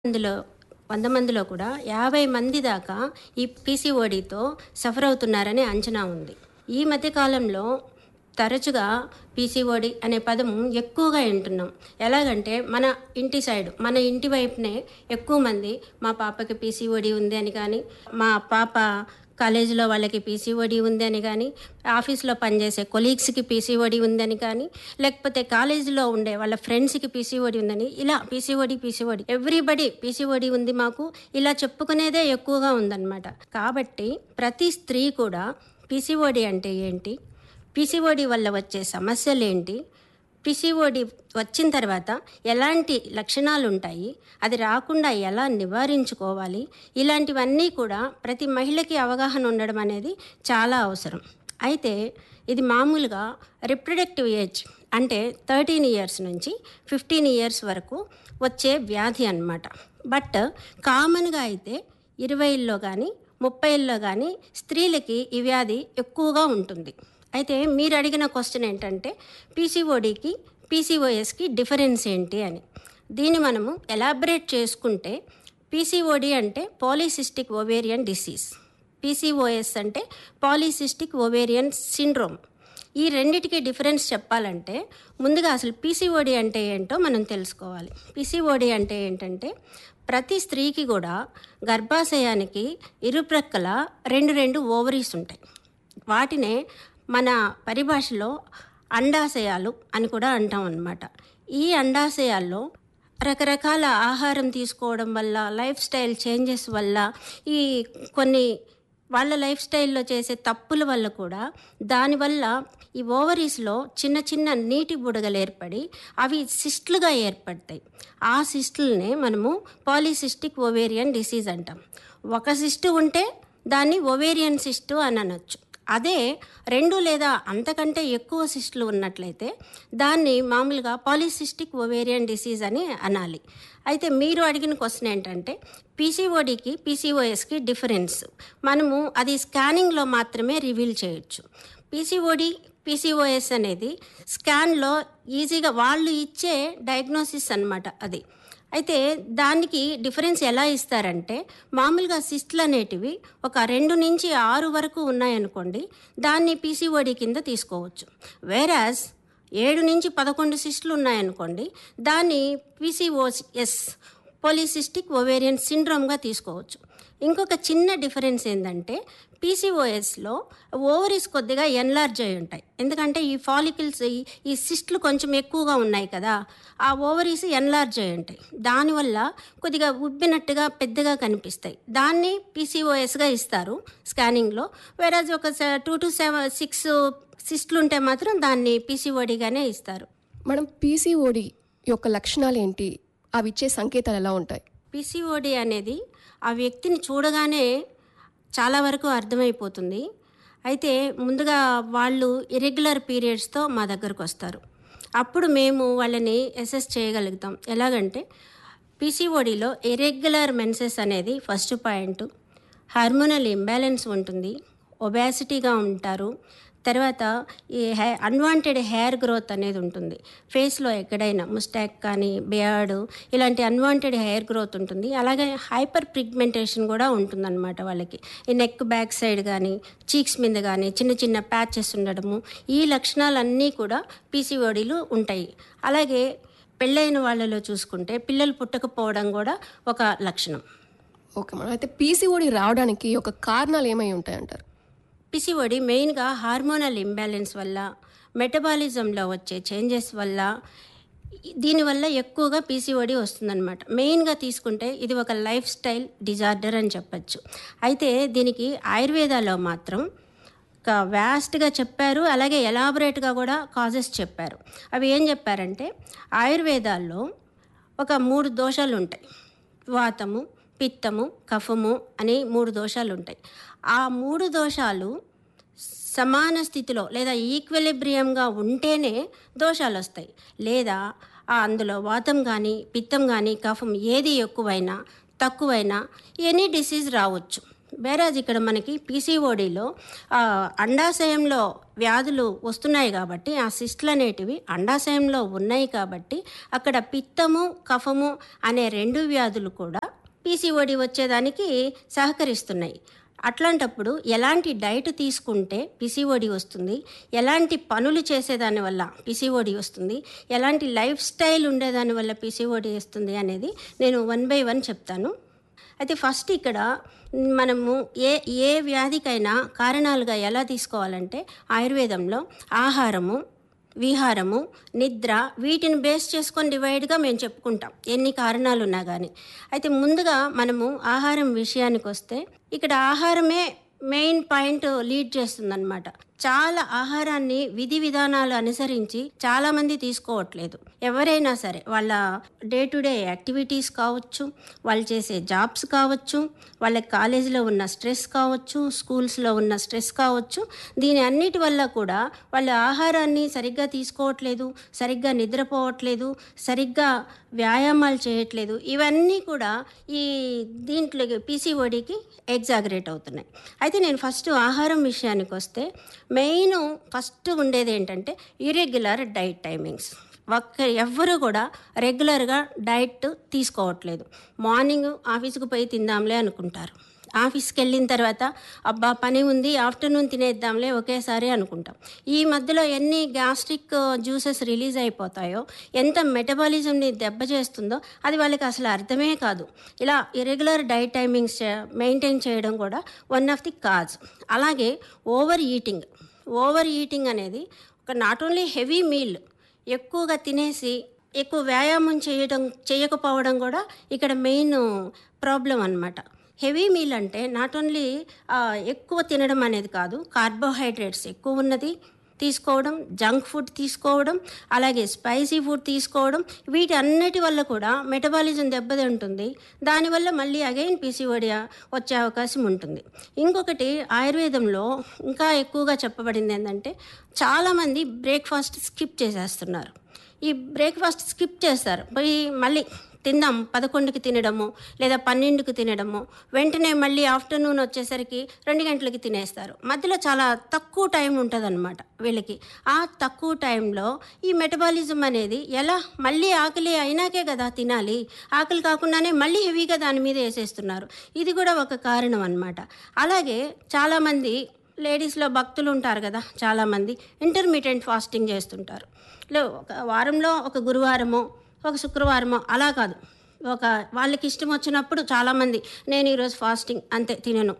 అందులో 100 మందిలో కూడా 50 మంది దాకా ఈ పీసీఓడీతో సఫర్ అవుతున్నారనే అంచనా ఉంది. ఈ మధ్య కాలంలో తరచుగా పీసీఓడీ అనే పదం ఎక్కువగా వింటున్నాం. ఎలాగంటే మన ఇంటి వైపునే ఎక్కువ మంది మా పాపకి పీసీఓడీ ఉంది అని కానీ, మా పాప కాలేజీలో వాళ్ళకి పీసీఓడీ ఉంది అని కానీ, ఆఫీస్లో పనిచేసే కొలీగ్స్కి పీసీఓడీ ఉందని కానీ, లేకపోతే కాలేజీలో ఉండే వాళ్ళ ఫ్రెండ్స్కి పీసీఓడీ ఉందని, ఇలా పీసీఓడీ ఎవ్రీబడి పీసీఓడీ ఉంది మాకు, ఇలా చెప్పుకునేదే ఎక్కువగా ఉందన్నమాట. కాబట్టి ప్రతి స్త్రీ కూడా పీసీఓడీ అంటే ఏంటి, పీసీఓడీ వల్ల వచ్చే సమస్యలేంటి, పీసీఓడీ వచ్చిన తర్వాత ఎలాంటి లక్షణాలు ఉంటాయి, అది రాకుండా ఎలా నివారించుకోవాలి, ఇలాంటివన్నీ కూడా ప్రతి మహిళకి అవగాహన ఉండడం అనేది చాలా అవసరం. అయితే ఇది మామూలుగా రిప్రొడక్టివ్ ఏజ్ అంటే 13 ఇయర్స్ నుంచి 15 ఇయర్స్ వరకు వచ్చే వ్యాధి అన్నమాట. బట్ కామన్గా అయితే 20లో కానీ 30లో కానీ స్త్రీలకి ఈ వ్యాధి ఎక్కువగా ఉంటుంది. అయితే మీరు అడిగిన క్వశ్చన్ ఏంటంటే పీసీఓడీకి పీసీఓఎస్కి డిఫరెన్స్ ఏంటి అని. దీన్ని మనము ఎలాబరేట్ చేసుకుంటే పీసీఓడీ అంటే పాలిసిస్టిక్ ఓవేరియన్ డిసీజ్, పీసీఓఎస్ అంటే పాలిసిస్టిక్ ఓవేరియన్ సిండ్రోమ్. ఈ రెండిటికి డిఫరెన్స్ చెప్పాలంటే ముందుగా అసలు పీసీఓడీ అంటే ఏంటో మనం తెలుసుకోవాలి. పీసీఓడీ అంటే ఏంటంటే ప్రతి స్త్రీకి కూడా గర్భాశయానికి ఇరుప్రక్కల రెండు ఓవరీస్ ఉంటాయి. వాటినే మన పరిభాషలో అండాశయాలు అని కూడా అంటాం అన్నమాట. ఈ అండాశయాల్లో రకరకాల ఆహారం తీసుకోవడం వల్ల, లైఫ్ స్టైల్ చేంజెస్ వల్ల, ఈ కొన్ని వాళ్ళ లైఫ్ స్టైల్లో చేసే తప్పుల వల్ల కూడా దానివల్ల ఈ ఓవరీస్లో చిన్న చిన్న నీటి బుడగలు ఏర్పడి అవి సిస్టులుగా ఏర్పడతాయి. ఆ సిస్టులనే మనము పాలిసిస్టిక్ ఓవేరియన్ డిసీజ్ అంటాం. ఒక సిస్టు ఉంటే దాన్ని ఓవేరియన్ సిస్టు అని అనొచ్చు. అదే 2 లేదా అంతకంటే ఎక్కువ సిస్టులు ఉన్నట్లయితే దాన్ని మామూలుగా పాలిసిస్టిక్ ఓవేరియన్ డిసీజ్ అని అనాలి. అయితే మీరు అడిగిన క్వశ్చన్ ఏంటంటే పీసీఓడీకి పీసీఓఎస్కి డిఫరెన్స్ మనము అది స్కానింగ్లో మాత్రమే రివీల్ చేయొచ్చు. పీసీఓఎస్ అనేది స్కాన్లో ఈజీగా వాళ్ళు ఇచ్చే డయాగ్నోసిస్ అన్నమాట అది. అయితే దానికి డిఫరెన్స్ ఎలా ఇస్తారంటే మామూలుగా సిస్టులు అనేటివి ఒక 2 నుంచి 6 వరకు ఉన్నాయనుకోండి, దాన్ని పీసీఓడీ కింద తీసుకోవచ్చు. వేరాజ్ 7 నుంచి 11 సిస్టులు ఉన్నాయనుకోండి, దాన్ని పీసీఓఎస్ పాలిసిస్టిక్ ఓవేరియన్ సిండ్రోమ్గా తీసుకోవచ్చు. ఇంకొక చిన్న డిఫరెన్స్ ఏంటంటే పీసీఓఎస్లో ఓవరీస్ కొద్దిగా ఎన్లార్జ్ అయి ఉంటాయి. ఎందుకంటే ఈ ఫాలికల్స్ ఈ సిస్టులు కొంచెం ఎక్కువగా ఉన్నాయి కదా, ఆ ఓవరీస్ ఎన్లార్జ్ అయి ఉంటాయి. దానివల్ల కొద్దిగా ఉబ్బినట్టుగా పెద్దగా కనిపిస్తాయి. దాన్ని పీసీఓఎస్గా ఇస్తారు స్కానింగ్లో. వేరాజ్ ఒక 2 to 6 సిస్టులు ఉంటే మాత్రం దాన్ని పీసీఓడీగానే ఇస్తారు. మనం పీసీఓడి యొక్క లక్షణాలు ఏంటి, అవి ఇచ్చే సంకేతాలు ఎలా ఉంటాయి? పీసీఓడీ అనేది ఆ వ్యక్తిని చూడగానే చాలా వరకు అర్థమైపోతుంది. అయితే ముందుగా వాళ్ళు ఇర్రెగ్యులర్ పీరియడ్స్తో మా దగ్గరకు వస్తారు. అప్పుడు మేము వాళ్ళని అసెస్ చేయగలుగుతాం. ఎలాగంటే పీసీఓడీలో ఇర్రెగ్యులర్ మెన్సెస్ అనేది ఫస్ట్ పాయింట్, హార్మోనల్ ఇంబ్యాలెన్స్ ఉంటుంది, ఒబాసిటీగా ఉంటారు, తర్వాత ఈ అన్వాంటెడ్ హెయిర్ గ్రోత్ అనేది ఉంటుంది. ఫేస్లో ఎక్కడైనా ముస్టాక్ కానీ బియర్డ్ ఇలాంటి అన్వాంటెడ్ హెయిర్ గ్రోత్ ఉంటుంది. అలాగే హైపర్ పిగ్మెంటేషన్ కూడా ఉంటుందన్నమాట వాళ్ళకి. ఈ నెక్ బ్యాక్ సైడ్ కానీ చీక్స్ మీద కానీ చిన్న చిన్న ప్యాచెస్ ఉండడము, ఈ లక్షణాలన్నీ కూడా పీసీఓడీలు ఉంటాయి. అలాగే పెళ్ళైన వాళ్ళలో చూసుకుంటే పిల్లలు పుట్టకపోవడం కూడా ఒక లక్షణం. ఓకే మేడం, అయితే పీసీఓడి రావడానికి ఒక కారణాలు ఏమై ఉంటాయంటారు? పీసీఓడీ మెయిన్గా హార్మోనల్ ఇంబ్యాలెన్స్ వల్ల, మెటబాలిజంలో వచ్చే చేంజెస్ వల్ల, దీనివల్ల ఎక్కువగా పీసీఓడీ వస్తుందన్నమాట. మెయిన్గా తీసుకుంటే ఇది ఒక లైఫ్ స్టైల్ డిజార్డర్ అని చెప్పచ్చు. అయితే దీనికి ఆయుర్వేదాలో మాత్రం వ్యాస్ట్గా చెప్పారు, అలాగే ఎలాబరేట్గా కూడా కాజెస్ చెప్పారు. అవి ఏం చెప్పారంటే ఆయుర్వేదాల్లో ఒక 3 దోషాలు ఉంటాయి. వాతము, పిత్తము, కఫము అని 3 దోషాలు ఉంటాయి. ఆ 3 దోషాలు సమాన స్థితిలో లేదా ఈక్విలిబ్రియంగా ఉంటేనే దోషాలు వస్తాయి. లేదా అందులో వాతం కానీ పిత్తం కానీ కఫం ఏది ఎక్కువైనా తక్కువైనా ఎనీ డిసీజ్ రావచ్చు. వేరేజ్ ఇక్కడ మనకి పీసీఓడిలో అండాశయంలో వ్యాధులు వస్తున్నాయి కాబట్టి ఆ సిస్టులు అనేటివి అండాశయంలో ఉన్నాయి కాబట్టి అక్కడ పిత్తము కఫము అనే 2 వ్యాధులు కూడా పీసీఓడి వచ్చేదానికి సహకరిస్తున్నాయి. అట్లాంటప్పుడు ఎలాంటి డైట్ తీసుకుంటే పీసీఓడి వస్తుంది, ఎలాంటి పనులు చేసేదాని వల్ల పీసీఓడి వస్తుంది, ఎలాంటి లైఫ్ స్టైల్ ఉండేదాని వల్ల పీసీఓడి వస్తుంది అనేది నేను 1 by 1 చెప్తాను. అయితే ఫస్ట్ ఇక్కడ మనము ఏ వ్యాధికైనా కారణాలుగా ఎలా తీసుకోవాలంటే ఆయుర్వేదంలో ఆహారము, విహారము, నిద్ర వీటిని బేస్ చేసుకొని డివైడ్గా మేము చెప్పుకుంటాం ఎన్ని కారణాలు ఉన్నా కానీ. అయితే ముందుగా మనము ఆహారం విషయానికి వస్తే ఇక్కడ ఆహారమే మెయిన్ పాయింట్ లీడ్ చేస్తుందన్నమాట. చాలా ఆహారాన్ని విధి విధానాలు అనుసరించి చాలామంది తీసుకోవట్లేదు. ఎవరైనా సరే వాళ్ళ డే టు డే యాక్టివిటీస్ కావచ్చు, వాళ్ళు చేసే జాబ్స్ కావచ్చు, వాళ్ళ కాలేజీలో ఉన్న స్ట్రెస్ కావచ్చు, స్కూల్స్లో ఉన్న స్ట్రెస్ కావచ్చు, దీని అన్నిటి వల్ల కూడా వాళ్ళ ఆహారాన్ని సరిగ్గా తీసుకోవట్లేదు, సరిగ్గా నిద్రపోవట్లేదు, సరిగ్గా వ్యాయామాలు చేయట్లేదు. ఇవన్నీ కూడా ఈ దీంట్లో పీసీఓడికి ఎగ్జాగరేట్ అవుతున్నాయి. అయితే నేను ఫస్ట్ ఆహారం విషయానికి వస్తే మెయిన్ ఫస్ట్ ఉండేది ఏంటంటే ఇర్రెగ్యులర్ డైట్ టైమింగ్స్. ఎవ్వరూ కూడా రెగ్యులర్గా డైట్ తీసుకోవట్లేదు. మార్నింగ్ ఆఫీస్కి పోయి తిందాంలే అనుకుంటారు, ఆఫీస్కి వెళ్ళిన తర్వాత అబ్బా పని ఉంది ఆఫ్టర్నూన్ తినేద్దాంలే ఒకేసారి అనుకుంటాం. ఈ మధ్యలో ఎన్ని గ్యాస్ట్రిక్ జ్యూసెస్ రిలీజ్ అయిపోతాయో, ఎంత మెటబాలిజంని దెబ్బ చేస్తుందో అది వాళ్ళకి అసలు అర్థమే కాదు. ఇలా ఇర్రెగ్యులర్ డైట్ టైమింగ్స్ మెయింటైన్ చేయడం కూడా వన్ ఆఫ్ ది కాజ్. అలాగే ఓవర్ ఈటింగ్ అనేది ఒక నాట్ ఓన్లీ హెవీ మీల్, ఎక్కువగా తినేసి ఎక్కువ వ్యాయామం చేయకపోవడం కూడా ఇక్కడ మెయిన్ ప్రాబ్లం అన్నమాట. హెవీ మీల్ అంటే నాట్ ఓన్లీ ఎక్కువ తినడం అనేది కాదు, కార్బోహైడ్రేట్స్ ఎక్కువ ఉన్నది తీసుకోవడం, జంక్ ఫుడ్ తీసుకోవడం, అలాగే స్పైసీ ఫుడ్ తీసుకోవడం, వీటి అన్నిటి వల్ల కూడా మెటబాలిజం దెబ్బతింటుంది. దానివల్ల మళ్ళీ అగైన్ పీసీఓడి వచ్చే అవకాశం ఉంటుంది. ఇంకొకటి ఆయుర్వేదంలో ఇంకా ఎక్కువగా చెప్పబడింది ఏంటంటే చాలామంది బ్రేక్ఫాస్ట్ స్కిప్ చేసేస్తున్నారు. ఈ బ్రేక్ఫాస్ట్ స్కిప్ చేస్తారు, పోయి మళ్ళీ తిందాం 11కి తినడము లేదా 12కి తినడము, వెంటనే మళ్ళీ ఆఫ్టర్నూన్ వచ్చేసరికి 2 గంటలకి తినేస్తారు. మధ్యలో చాలా తక్కువ టైం ఉంటుందన్నమాట వీళ్ళకి. ఆ తక్కువ టైంలో ఈ మెటబాలిజం అనేది ఎలా మళ్ళీ ఆకలి అయినాకే కదా తినాలి, ఆకలి కాకుండానే మళ్ళీ హెవీగా దాని మీద వేసేస్తున్నారు. ఇది కూడా ఒక కారణం అన్నమాట. అలాగే చాలామంది లేడీస్లో భక్తులు ఉంటారు కదా, చాలామంది ఇంటర్మీడియట్ ఫాస్టింగ్ చేస్తుంటారు. ఒక వారంలో ఒక గురువారమో ఒక శుక్రవారమో అలా కాదు, వాళ్ళకి ఇష్టం వచ్చినప్పుడు చాలామంది నేను ఈరోజు ఫాస్టింగ్ అంతే తినను,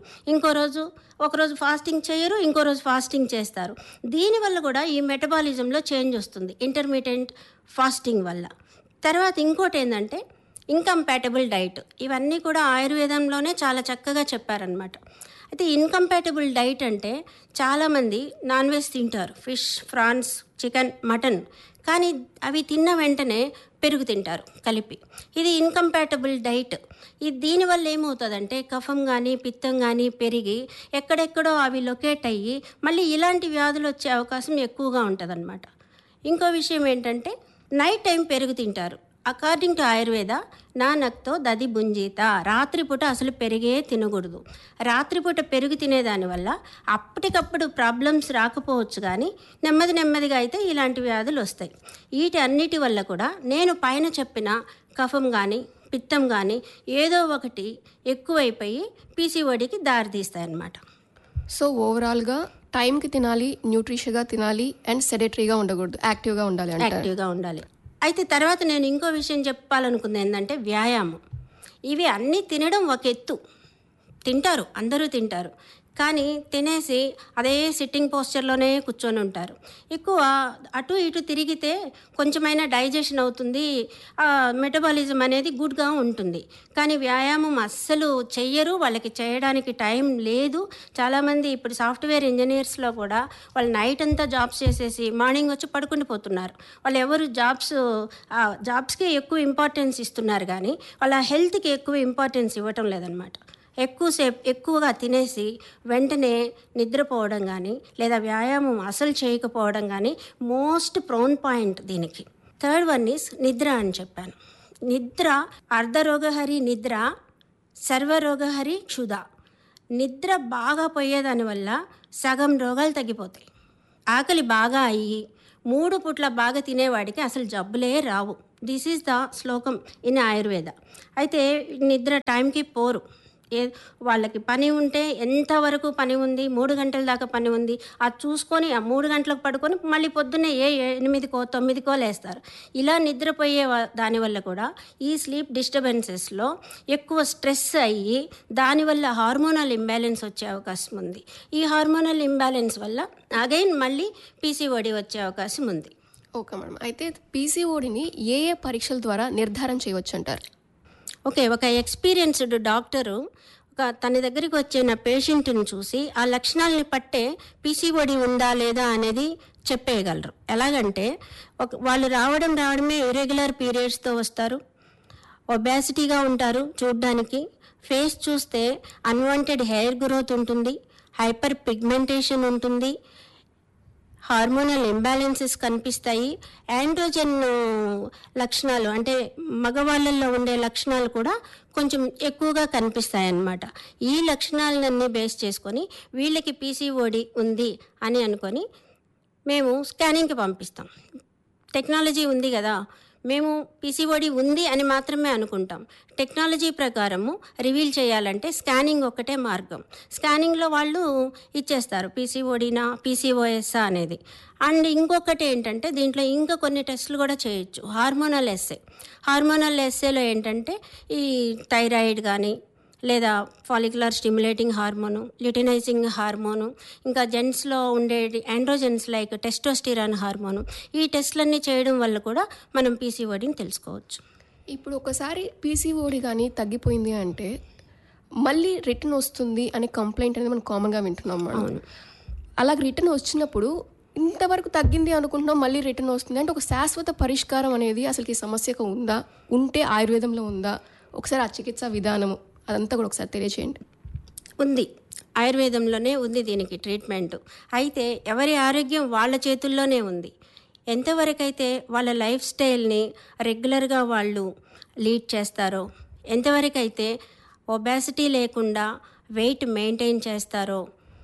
ఒకరోజు ఫాస్టింగ్ చేయరు, ఇంకో రోజు ఫాస్టింగ్ చేస్తారు. దీనివల్ల కూడా ఈ మెటబాలిజంలో చేంజ్ వస్తుంది ఇంటర్మీడియట్ ఫాస్టింగ్ వల్ల. తర్వాత ఇంకోటి ఏంటంటే ఇన్కంపాటబుల్ డైట్. ఇవన్నీ కూడా ఆయుర్వేదంలోనే చాలా చక్కగా చెప్పారనమాట. అయితే ఇన్కంపాటబుల్ డైట్ అంటే చాలామంది నాన్ వెజ్ తింటారు, ఫిష్, ఫ్రాన్స్, చికెన్, మటన్, కానీ అవి తిన్న వెంటనే పెరుగు తింటారు కలిపి. ఇది ఇన్కంపాటబుల్ డైట్. దీనివల్ల ఏమవుతుందంటే కఫం కానీ పిత్తం కానీ పెరిగి ఎక్కడెక్కడో అవి లొకేట్ అయ్యి మళ్ళీ ఇలాంటి వ్యాధులు వచ్చే అవకాశం ఎక్కువగా ఉంటుందన్నమాట. ఇంకో విషయం ఏంటంటే నైట్ టైం పెరుగు తింటారు. అకార్డింగ్ టు ఆయుర్వేద నానక్తో దది బుంజీత, రాత్రిపూట అసలు పెరిగే తినకూడదు. రాత్రిపూట పెరుగు తినేదానివల్ల అప్పటికప్పుడు ప్రాబ్లమ్స్ రాకపోవచ్చు, కానీ నెమ్మదిగా అయితే ఇలాంటి వ్యాధులు వస్తాయి. వీటి అన్నిటి వల్ల కూడా నేను పైన చెప్పిన కఫం కానీ పిత్తం కానీ ఏదో ఒకటి ఎక్కువైపోయి పీసీఓడికి దారితీస్తాయి అన్నమాట. సో ఓవరాల్గా టైంకి తినాలి, న్యూట్రిషన్గా తినాలి అండ్ సెడెటరీగా ఉండకూడదు, యాక్టివ్గా ఉండాలి. అయితే తర్వాత నేను ఇంకో విషయం చెప్పాలనుకుంది ఏంటంటే వ్యాయామం. ఇవి అన్నీ తినడం ఒక ఎత్తు, తింటారు, అందరూ తింటారు, కానీ తినేసి అదే సిట్టింగ్ పోస్చర్లోనే కూర్చొని ఉంటారు. ఎక్కువ అటు ఇటు తిరిగితే కొంచెమైనా డైజెషన్ అవుతుంది, మెటబాలిజం అనేది గుడ్గా ఉంటుంది. కానీ వ్యాయామం అస్సలు చెయ్యరు, వాళ్ళకి చేయడానికి టైం లేదు. చాలామంది ఇప్పుడు సాఫ్ట్వేర్ ఇంజనీర్స్లో కూడా వాళ్ళు నైట్ అంతా జాబ్స్ చేసేసి మార్నింగ్ వచ్చి పడుకుని పోతున్నారు. వాళ్ళు ఎవరు జాబ్స్కి ఎక్కువ ఇంపార్టెన్స్ ఇస్తున్నారు, కానీ వాళ్ళ హెల్త్కి ఎక్కువ ఇంపార్టెన్స్ ఇవ్వటం లేదనమాట. ఎక్కువగా తినేసి వెంటనే నిద్రపోవడం కానీ లేదా వ్యాయామం అసలు చేయకపోవడం కానీ మోస్ట్ ప్రోన్ పాయింట్ దీనికి. థర్డ్ వన్ ఈస్ నిద్ర అని చెప్పాను. నిద్ర అర్ధరోగహరి నిద్ర, సర్వరోగహరి క్షుధ. నిద్ర బాగా పోయేదానివల్ల సగం రోగాలు తగ్గిపోతాయి. ఆకలి బాగా అయ్యి 3 పూట్ల బాగా తినేవాడికి అసలు జబ్బులే రావు. దిస్ ఈజ్ ద శ్లోకం ఇన్ ఆయుర్వేద. అయితే నిద్ర టైంకి పోరు. వాళ్ళకి పని ఉంటే ఎంతవరకు పని ఉంది, 3 గంటల దాకా పని ఉంది, అది చూసుకొని ఆ 3 గంటలకు పడుకొని మళ్ళీ పొద్దున్నే 8కో 9కో లేస్తారు. ఇలా నిద్రపోయే దానివల్ల కూడా ఈ స్లీప్ డిస్టర్బెన్సెస్లో ఎక్కువ స్ట్రెస్ అయ్యి దానివల్ల హార్మోనల్ ఇంబ్యాలెన్స్ వచ్చే అవకాశం ఉంది. ఈ హార్మోనల్ ఇంబ్యాలెన్స్ వల్ల అగైన్ మళ్ళీ పీసీఓడి వచ్చే అవకాశం ఉంది. Okay madam. అయితే పీసీఓడిని ఏ ఏ పరీక్షల ద్వారా నిర్ధారణ చేయవచ్చు అంటారు? ఓకే, ఒక ఎక్స్పీరియన్స్డ్ డాక్టరు తన దగ్గరికి వచ్చిన పేషెంట్ని చూసి ఆ లక్షణాలని పట్టే పీసీఓడి ఉందా లేదా అనేది చెప్పేయగలరు. ఎలాగంటే వాళ్ళు రావడమే ఇర్రెగ్యులర్ పీరియడ్స్తో వస్తారు, ఒబేసిటీగా ఉంటారు, చూడ్డానికి ఫేస్ చూస్తే అన్వాంటెడ్ హెయిర్ గ్రోత్ ఉంటుంది, హైపర్ పిగ్మెంటేషన్ ఉంటుంది, హార్మోనల్ ఇంబ్యాలెన్సెస్ కనిపిస్తాయి, ఆండ్రోజన్ లక్షణాలు అంటే మగవాళ్ళల్లో ఉండే లక్షణాలు కూడా కొంచెం ఎక్కువగా కనిపిస్తాయి అన్నమాట. ఈ లక్షణాలన్నీ బేస్ చేసుకొని వీళ్ళకి పీసీఓడి ఉంది అని అనుకొని మేము స్కానింగ్కి పంపిస్తాం. టెక్నాలజీ ఉంది కదా, మేము పీసీఓడి ఉంది అని మాత్రమే అనుకుంటాం. టెక్నాలజీ ప్రకారము రివీల్ చేయాలంటే స్కానింగ్ ఒక్కటే మార్గం. స్కానింగ్లో వాళ్ళు ఇచ్చేస్తారు పీసీఓడినా పీసీఓఎస్ఆ అనేది. అండ్ ఇంకొకటి ఏంటంటే దీంట్లో ఇంకా కొన్ని టెస్టులు కూడా చేయొచ్చు. హార్మోనల్ ఎస్సేలో ఏంటంటే ఈ థైరాయిడ్ కానీ లేదా follicular stimulating hormone, luteinising hormone, ఇంకా జెంట్స్లో ఉండే ఆండ్రోజెన్స్ లైక్ టెస్టోస్టిరాన్ హార్మోను, ఈ టెస్టులన్నీ చేయడం వల్ల కూడా మనం పీసీఓడిని తెలుసుకోవచ్చు. ఇప్పుడు ఒకసారి పీసీఓడి కానీ తగ్గిపోయింది అంటే మళ్ళీ రిటర్న్ వస్తుంది అనే కంప్లైంట్ అనేది మనం కామన్గా వింటున్నాం మనం. అలాగ రిటర్న్ వచ్చినప్పుడు ఇంతవరకు తగ్గింది అనుకుంటున్నాం, మళ్ళీ రిటర్న్ వస్తుంది అంటే ఒక శాశ్వత పరిష్కారం అనేది అసలు ఈ సమస్యకు ఉందా, ఉంటే ఆయుర్వేదంలో ఉందా, ఒకసారి ఆ చికిత్సా విధానము అదంతా కూడా ఒకసారి తెలియచేయండి. ఉంది, ఆయుర్వేదంలోనే ఉంది దీనికి ట్రీట్మెంట్. అయితే ఎవరి ఆరోగ్యం వాళ్ళ చేతుల్లోనే ఉంది. ఎంతవరకైతే వాళ్ళ లైఫ్ స్టైల్ని రెగ్యులర్గా వాళ్ళు లీడ్ చేస్తారో, ఎంతవరకైతే ఒబేసిటీ లేకుండా వెయిట్ మెయింటైన్ చేస్తారో,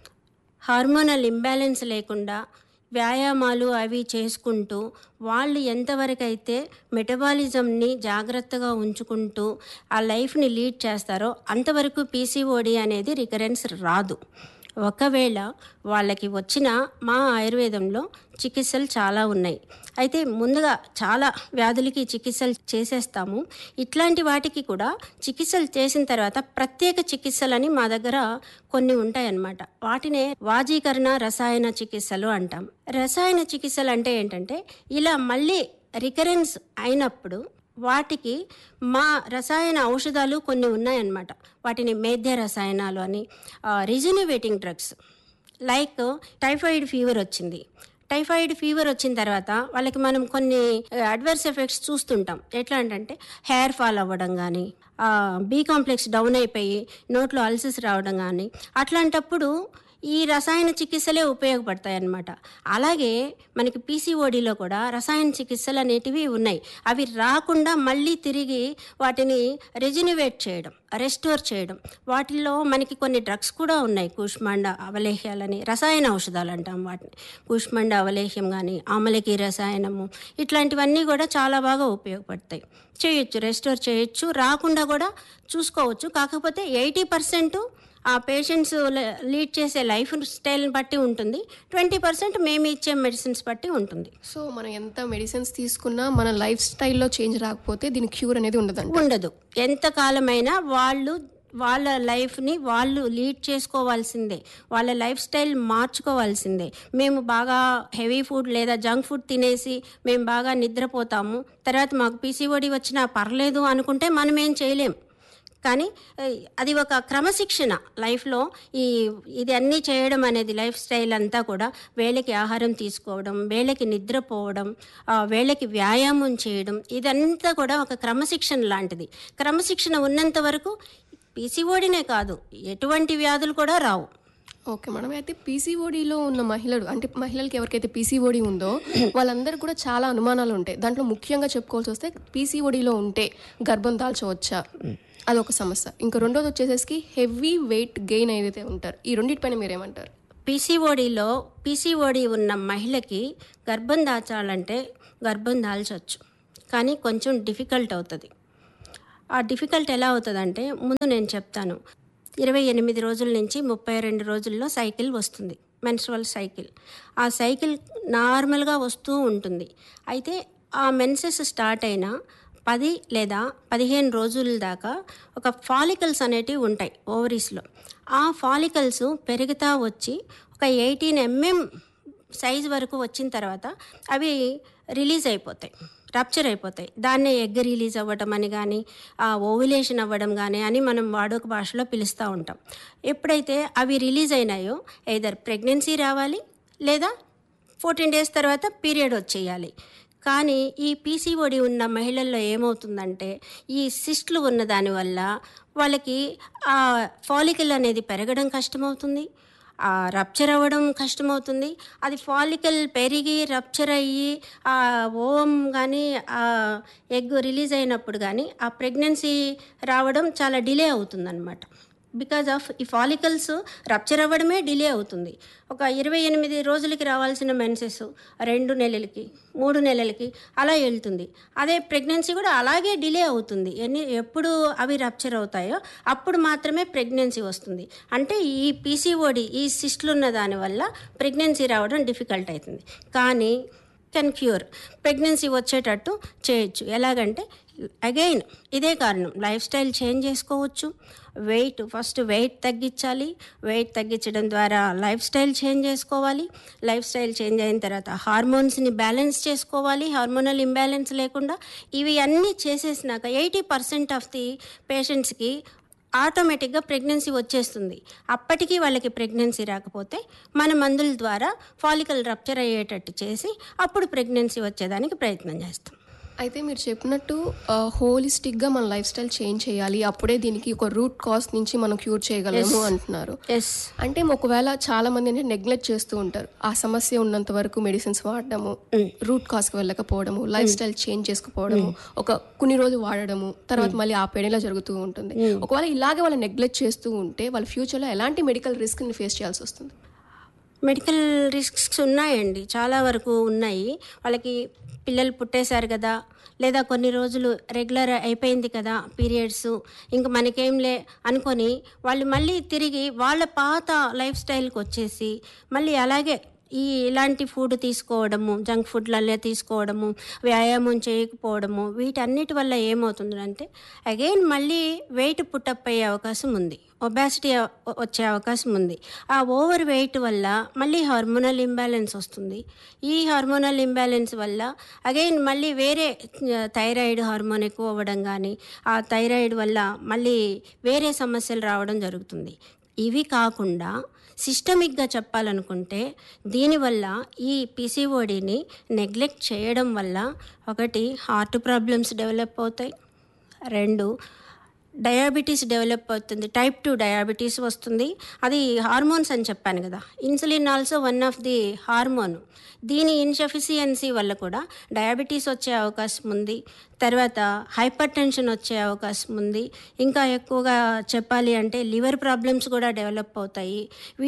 హార్మోనల్ ఇంబ్యాలెన్స్ లేకుండా వ్యాయామాలు అవి చేసుకుంటూ వాళ్ళు ఎంతవరకైతే మెటబాలిజంని జాగ్రత్తగా ఉంచుకుంటూ ఆ లైఫ్ని లీడ్ చేస్తారో అంతవరకు పీసీఓడి అనేది రికరెన్స్ రాదు. ఒకవేళ వాళ్ళకి వచ్చిన మా ఆయుర్వేదంలో చికిత్సలు చాలా ఉన్నాయి. అయితే ముందుగా చాలా వ్యాధులకి చికిత్సలు చేసేస్తాము. ఇట్లాంటి వాటికి కూడా చికిత్సలు చేసిన తర్వాత ప్రత్యేక చికిత్సలని మా దగ్గర కొన్ని ఉంటాయన్నమాట. వాటినే వాజీకరణ రసాయన చికిత్సలు అంటాం. రసాయన చికిత్సలు అంటే ఏంటంటే ఇలా మళ్ళీ రికరెన్స్ అయినప్పుడు వాటికి మా రసాయన ఔషధాలు కొన్ని ఉన్నాయన్నమాట. వాటిని మేధ్య రసాయనాలు అని, రిజనరేటింగ్ డ్రగ్స్ లైక్ టైఫాయిడ్ ఫీవర్ వచ్చింది. టైఫాయిడ్ ఫీవర్ వచ్చిన తర్వాత వాళ్ళకి మనం కొన్ని అడ్వర్స్ ఎఫెక్ట్స్ చూస్తుంటాం. ఎట్లా అంటే హెయిర్ ఫాల్ అవ్వడం కానీ, బి కాంప్లెక్స్ డౌన్ అయిపోయి నోట్లో అల్సర్స్ రావడం కానీ, అట్లాంటప్పుడు ఈ రసాయన చికిత్సలే ఉపయోగపడతాయి అన్నమాట. అలాగే మనకి పీసీఓడిలో కూడా రసాయన చికిత్సలు అనేటివి ఉన్నాయి. అవి రాకుండా మళ్ళీ తిరిగి వాటిని రెజినివేట్ చేయడం, రెస్టోర్ చేయడం. వాటిల్లో మనకి కొన్ని డ్రగ్స్ కూడా ఉన్నాయి. కూష్మాండ అవలేహ్యాలని రసాయన ఔషధాలు అంటాం వాటిని. కూష్మాండ అవలేహ్యం కానీ, ఆమలకి రసాయనము, ఇట్లాంటివన్నీ కూడా చాలా బాగా ఉపయోగపడతాయి. చేయొచ్చు, రెస్టోర్ చేయొచ్చు, రాకుండా కూడా చూసుకోవచ్చు. కాకపోతే 80% ఆ పేషెంట్స్ లీడ్ చేసే లైఫ్ స్టైల్ని బట్టి ఉంటుంది, 20% మేము ఇచ్చే మెడిసిన్స్ బట్టి ఉంటుంది. సో మనం ఎంత మెడిసిన్స్ తీసుకున్నా మన లైఫ్ స్టైల్లో చేంజ్ రాకపోతే దీని క్యూర్ అనేది ఉండదు. ఎంతకాలమైనా వాళ్ళ లైఫ్ని వాళ్ళు లీడ్ చేసుకోవాల్సిందే, వాళ్ళ లైఫ్ స్టైల్ మార్చుకోవాల్సిందే. మేము బాగా హెవీ ఫుడ్ లేదా జంక్ ఫుడ్ తినేసి మేము బాగా నిద్రపోతాము, తర్వాత మాకు పీసీఓడి వచ్చినా పర్లేదు అనుకుంటే మనం ఏం చేయలేం. కానీ అది ఒక క్రమశిక్షణ లైఫ్లో. ఇది అన్నీ చేయడం అనేది లైఫ్ స్టైల్ అంతా కూడా వేళకి ఆహారం తీసుకోవడం, వేళకి నిద్రపోవడం, వేళకి వ్యాయామం చేయడం, ఇదంతా కూడా ఒక క్రమశిక్షణ లాంటిది. క్రమశిక్షణ ఉన్నంత వరకు పీసీఓడినే కాదు ఎటువంటి వ్యాధులు కూడా రావు. Okay madam. అయితే పీసీఓడిలో ఉన్న మహిళలకి ఎవరికైతే పీసీఓడి ఉందో వాళ్ళందరూ కూడా చాలా అనుమానాలు ఉంటాయి. దాంట్లో ముఖ్యంగా చెప్పుకోవాల్సి వస్తే పీసీఓడిలో ఉంటే గర్భం దాల్చవచ్చా, అదొక సమస్య. ఇంకా రెండోది వచ్చేసేసి హెవీ వెయిట్ గెయిన్ ఏదైతే ఉంటారు, ఈ రెండింటిపైన మీరేమంటారు? పీసీఓడి ఉన్న మహిళకి గర్భం దాల్చాలంటే గర్భం దాల్చవచ్చు, కానీ కొంచెం డిఫికల్ట్ అవుతుంది. ఆ డిఫికల్ట్ ఎలా అవుతుందంటే ముందు నేను చెప్తాను. 28 రోజుల నుంచి 32 రోజుల్లో సైకిల్ వస్తుంది, మెన్స్ట్రువల్ సైకిల్. ఆ సైకిల్ నార్మల్గా వస్తూ ఉంటుంది. అయితే ఆ మెన్సెస్ స్టార్ట్ అయిన 10 లేదా 15 రోజుల దాకా ఒక ఫాలికల్స్ అనేటివి ఉంటాయి ఓవరీస్లో. ఆ ఫాలికల్స్ పెరుగుతూ వచ్చి ఒక 18 mm సైజ్ వరకు వచ్చిన తర్వాత అవి రిలీజ్ అయిపోతాయి, రప్చర్ అయిపోతాయి. దాన్నే ఎగ్ రిలీజ్ అవ్వడం అని కానీ ఓవ్యులేషన్ అవ్వడం కానీ అని మనం వాడుక భాషలో పిలుస్తూ ఉంటాం. ఎప్పుడైతే అవి రిలీజ్ అయినాయో ఎయిదర్ ప్రెగ్నెన్సీ రావాలి లేదా 14 days తర్వాత పీరియడ్ వచ్చేయాలి. కానీ ఈ పీసీఓడి ఉన్న మహిళల్లో ఏమవుతుందంటే ఈ సిస్ట్లు ఉన్న దానివల్ల వాళ్ళకి ఆ ఫాలికల్ అనేది పెరగడం కష్టమవుతుంది, రప్చర్ అవ్వడం కష్టమవుతుంది. అది ఫాలికల్ పెరిగి రప్చర్ అయ్యి ఆ ఓవం కానీ ఆ ఎగ్ రిలీజ్ అయినప్పుడు కానీ ఆ ప్రెగ్నెన్సీ రావడం చాలా డిలే అవుతుందన్నమాట. బికాజ్ ఆఫ్ ఈ ఫాలికల్స్ రప్చర్ అవ్వడమే డిలే అవుతుంది. ఒక 28 రోజులకి రావాల్సిన మెన్సెస్ 2 నెలలకి 3 నెలలకి అలా వెళ్తుంది. అదే ప్రెగ్నెన్సీ కూడా అలాగే డిలే అవుతుంది. ఎప్పుడు అవి రప్చర్ అవుతాయో అప్పుడు మాత్రమే ప్రెగ్నెన్సీ వస్తుంది. అంటే ఈ పీసీఓడి ఈ సిస్ట్లు ఉన్న దానివల్ల ప్రెగ్నెన్సీ రావడం డిఫికల్ట్ అవుతుంది. కానీ కెన్ క్యూర్, ప్రెగ్నెన్సీ వచ్చేటట్టు చేయొచ్చు. ఎలాగంటే అగైన్ ఇదే కారణం, లైఫ్ స్టైల్ చేంజ్ చేసుకోవచ్చు. ఫస్ట్ వెయిట్ తగ్గించాలి. వెయిట్ తగ్గించడం ద్వారా లైఫ్ స్టైల్ చేంజ్ చేసుకోవాలి. లైఫ్ స్టైల్ చేంజ్ అయిన తర్వాత హార్మోన్స్ని బ్యాలెన్స్ చేసుకోవాలి, హార్మోనల్ ఇంబ్యాలెన్స్ లేకుండా. ఇవి అన్నీ చేసేసినాక 80% ఆఫ్ ది పేషెంట్స్కి ఆటోమేటిక్గా ప్రెగ్నెన్సీ వచ్చేస్తుంది. అప్పటికీ వాళ్ళకి ప్రెగ్నెన్సీ రాకపోతే మన మందుల ద్వారా ఫాలికల్ రప్చర్ అయ్యేటట్టు చేసి అప్పుడు ప్రెగ్నెన్సీ వచ్చేదానికి ప్రయత్నం చేస్తాం. అయితే మీరు చెప్పినట్టు హోలిస్టిక్గా మన లైఫ్ స్టైల్ చేంజ్ చేయాలి, అప్పుడే దీనికి ఒక రూట్ కాజ్ నుంచి మనం క్యూర్ చేయగలము అంటున్నారు. అంటే ఒకవేళ చాలా మంది అంటే నెగ్లెక్ట్ చేస్తూ ఉంటారు, ఆ సమస్య ఉన్నంత వరకు medicines వాడడము, route కాజ్కి వెళ్ళకపోవడము, life style change చేసుకోవడము, కొన్ని రోజులు వాడడము, తర్వాత మళ్ళీ ఆపేయడం జరుగుతూ ఉంటుంది. ఒకవేళ ఇలాగే వాళ్ళు నెగ్లెక్ట్ చేస్తూ ఉంటే వాళ్ళ ఫ్యూచర్లో ఎలాంటి మెడికల్ రిస్క్ని ఫేస్ చేయాల్సి వస్తుంది? మెడికల్ రిస్క్స్ ఉన్నాయండి, చాలా వరకు ఉన్నాయి. వాళ్ళకి పిల్లలు పుట్టేశారు కదా, లేదా కొన్ని రోజులు రెగ్యులర్ అయిపోయింది కదా పీరియడ్స్, ఇంకా మనకేంలే అనుకొని వాళ్ళు మళ్ళీ తిరిగి వాళ్ళ పాత లైఫ్ స్టైల్కి వచ్చేసి మళ్ళీ అలాగే ఇలాంటి ఫుడ్ తీసుకోవడము, జంక్ ఫుడ్లలో తీసుకోవడము, వ్యాయామం చేయకపోవడము, వీటన్నిటి వల్ల ఏమవుతుందంటే అగైన్ మళ్ళీ వెయిట్ పుట్టప్ అయ్యే అవకాశం ఉంది, ఒబాసిటీ వచ్చే అవకాశం ఉంది. ఆ ఓవర్ వెయిట్ వల్ల మళ్ళీ హార్మోనల్ ఇంబ్యాలెన్స్ వస్తుంది. ఈ హార్మోనల్ ఇంబ్యాలెన్స్ వల్ల అగైన్ మళ్ళీ వేరే థైరాయిడ్ హార్మోన్ ఎక్కువ అవ్వడం కానీ, ఆ థైరాయిడ్ వల్ల మళ్ళీ వేరే సమస్యలు రావడం జరుగుతుంది. ఇవి కాకుండా సిస్టమిక్గా చెప్పాలనుకుంటే దీనివల్ల ఈ పీసీఓడిని నెగ్లెక్ట్ చేయడం వల్ల ఒకటి హార్ట్ ప్రాబ్లమ్స్ డెవలప్ అవుతాయి, 2 డయాబెటీస్ డెవలప్ అవుతుంది, టైప్ 2 డయాబెటీస్ వస్తుంది. అది హార్మోన్స్ అని చెప్పాను కదా, insulin also one of the hormone. దీని ఇన్సఫిషియన్సీ వల్ల కూడా డయాబెటీస్ వచ్చే అవకాశం ఉంది, తర్వాత హైపర్ టెన్షన్ వచ్చే అవకాశం ఉంది. ఇంకా ఎక్కువగా చెప్పాలి అంటే లివర్ ప్రాబ్లమ్స్ కూడా డెవలప్ అవుతాయి.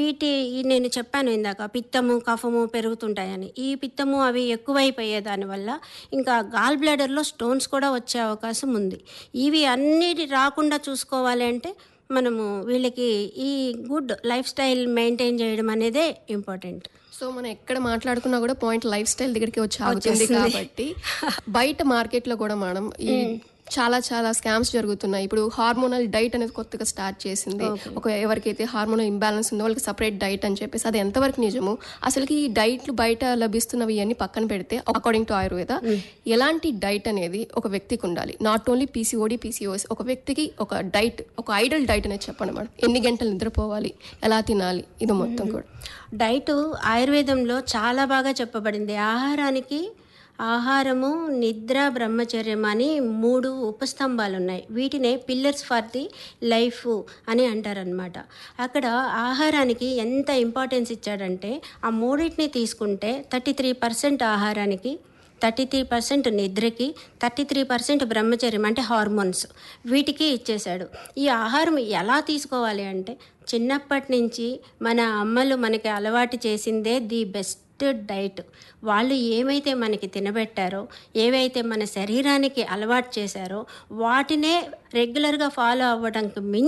నేను చెప్పాను ఇందాక పిత్తము కఫము పెరుగుతుంటాయని, ఈ పిత్తము అవి ఎక్కువైపోయే దానివల్ల ఇంకా గాల్ బ్లాడర్లో స్టోన్స్ కూడా వచ్చే అవకాశం ఉంది. ఇవి అన్నిటి రాకుండా చూసుకోవాలి అంటే మనము వీళ్ళకి ఈ గుడ్ లైఫ్ స్టైల్ మెయింటైన్ చేయడం అనేదే ఇంపార్టెంట్. సో మనం ఎక్కడ మాట్లాడుకున్నా కూడా పాయింట్ లైఫ్ స్టైల్ దగ్గరికి వచ్చి ఆగుతుంది. కాబట్టి బయట మార్కెట్లో కూడా మనం ఈ చాలా చాలా స్కామ్స్ జరుగుతున్నాయి. ఇప్పుడు హార్మోనల్ డైట్ అనేది కొత్తగా స్టార్ట్ చేసింది. ఎవరికైతే హార్మోనల్ ఇంబ్యాలెన్స్ ఉందో వాళ్ళకి సపరేట్ డైట్ అని చెప్పేసి, అది ఎంతవరకు నిజము, అసలుకి ఈ డైట్లు బయట లభిస్తున్నవి అన్ని పక్కన పెడితే అకార్డింగ్ టు ఆయుర్వేద ఎలాంటి డైట్ అనేది ఒక వ్యక్తికి ఉండాలి? నాట్ ఓన్లీ పీసీఓడి పీసీఓఎస్, ఒక వ్యక్తికి ఒక డైట్, ఒక ఐడల్ డైట్ అనేది చెప్పండి మేడం. ఎన్ని గంటలు నిద్రపోవాలి, ఎలా తినాలి, ఇది మొత్తం కూడా. డైట్ ఆయుర్వేదంలో చాలా బాగా చెప్పబడింది. ఆహారానికి ఆహారము, నిద్ర, బ్రహ్మచర్యం అని 3 ఉపస్తంభాలు ఉన్నాయి. వీటినే పిల్లర్స్ ఫర్ ది లైఫ్ అని అంటారనమాట. అక్కడ ఆహారానికి ఎంత ఇంపార్టెన్స్ ఇచ్చాడంటే ఆ మూడింటిని తీసుకుంటే 33% ఆహారానికి, 33% నిద్రకి, 33% బ్రహ్మచర్యం అంటే హార్మోన్స్ వీటికి ఇచ్చేశాడు. ఈ ఆహారం ఎలా తీసుకోవాలి అంటే చిన్నప్పటి నుంచి మన అమ్మలు మనకి అలవాటు చేసిందే ది బెస్ట్ డైట్. వాళ్ళు ఏమైతే మనకి తినబెట్టారో, ఏవైతే మన శరీరానికి అలవాటు చేశారో వాటినే రెగ్యులర్గా ఫాలో అవ్వడానికి